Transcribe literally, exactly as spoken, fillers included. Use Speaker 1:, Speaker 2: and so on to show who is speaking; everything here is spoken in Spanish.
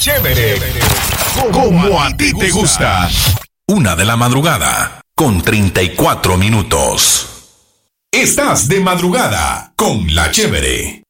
Speaker 1: Chévere, como a ti te gusta. Una de la madrugada, con treinta y cuatro minutos. Estás de madrugada con La Chévere.